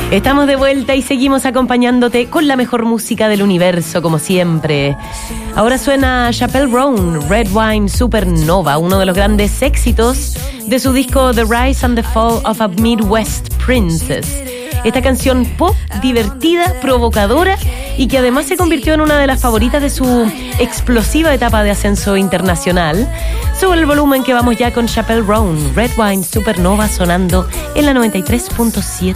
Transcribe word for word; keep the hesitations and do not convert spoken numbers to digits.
Estamos de vuelta y seguimos acompañándote con la mejor música del universo, como siempre. Ahora suena Chappell Roan, Red Wine Supernova, uno de los grandes éxitos de su disco The Rise and the Fall of a Midwest Princess. Esta canción pop, divertida, provocadora y que además se convirtió en una de las favoritas de su explosiva etapa de ascenso internacional. Sube el volumen que vamos ya con Chappell Roan, Red Wine Supernova sonando en la noventa y tres punto siete.